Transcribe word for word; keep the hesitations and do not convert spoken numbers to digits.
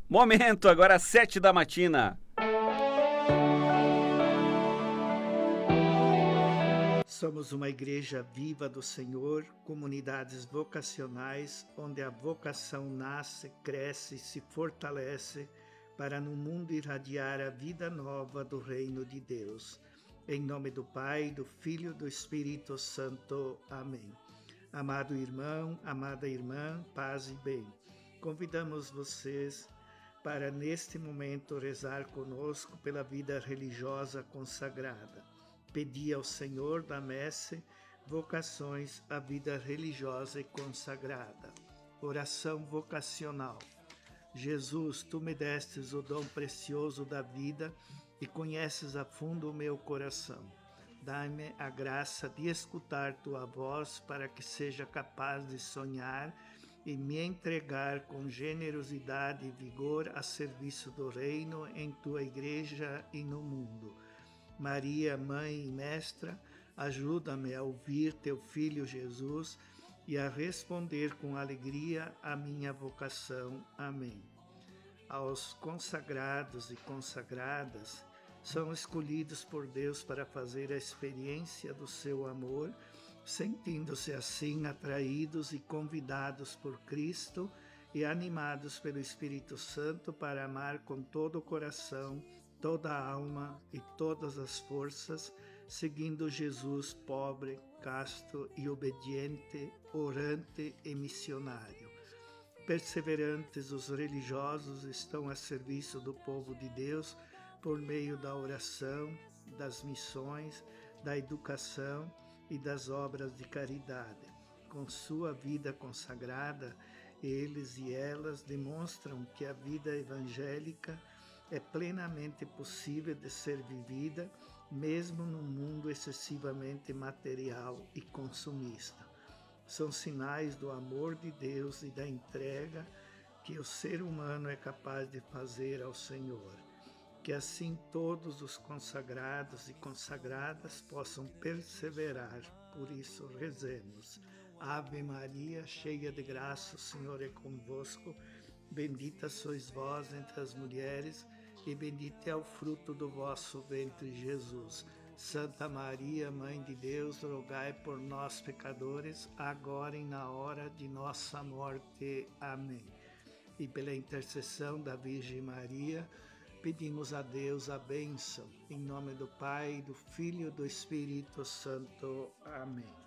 Momento, agora às sete da matina. Somos uma igreja viva do Senhor, comunidades vocacionais, onde a vocação nasce, cresce e se fortalece para no mundo irradiar a vida nova do reino de Deus. Em nome do Pai, do Filho e do Espírito Santo. Amém. Amado irmão, amada irmã, paz e bem. Convidamos vocês para neste momento rezar conosco pela vida religiosa consagrada. Pedi ao Senhor da messe vocações à vida religiosa e consagrada. Oração vocacional. Jesus, Tu me destes o dom precioso da vida e conheces a fundo o meu coração. Dai-me a graça de escutar Tua voz para que seja capaz de sonhar e me entregar com generosidade e vigor a serviço do reino em Tua igreja e no mundo. Maria, Mãe e Mestra, ajuda-me a ouvir Teu Filho Jesus e a responder com alegria à minha vocação. Amém. Aos consagrados e consagradas, são escolhidos por Deus para fazer a experiência do seu amor, sentindo-se assim atraídos e convidados por Cristo e animados pelo Espírito Santo para amar com todo o coração, toda a alma e todas as forças, seguindo Jesus pobre, casto e obediente, orante e missionário. Perseverantes, os religiosos estão a serviço do povo de Deus por meio da oração, das missões, da educação e das obras de caridade. Com sua vida consagrada, eles e elas demonstram que a vida evangélica é plenamente possível de ser vivida, mesmo num mundo excessivamente material e consumista. São sinais do amor de Deus e da entrega que o ser humano é capaz de fazer ao Senhor. Que assim todos os consagrados e consagradas possam perseverar. Por isso rezemos. Ave Maria, cheia de graça, o Senhor é convosco. Bendita sois vós entre as mulheres, e bendito é o fruto do vosso ventre, Jesus. Santa Maria, Mãe de Deus, rogai por nós, pecadores, agora e na hora de nossa morte. Amém. E pela intercessão da Virgem Maria, pedimos a Deus a bênção. Em nome do Pai, do Filho e do Espírito Santo. Amém.